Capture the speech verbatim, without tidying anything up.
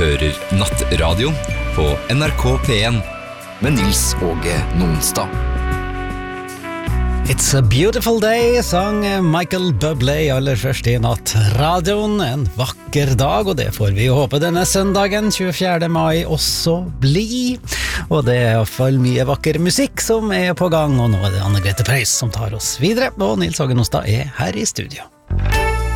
hører Nattradio på N R K P en med Nils Åge Nonstad. It's a beautiful day, sang Michael Bublé aller først i Nattradioen. En vakker dag, og det får vi jo håpe denne søndagen, tjuefjerde mai, også bli. Og det er i hvert fall mye vakker musikk som er på gang, og nå er det Anne Grete Preus som tar oss videre, og Nils Åge Nonstad er her i studio.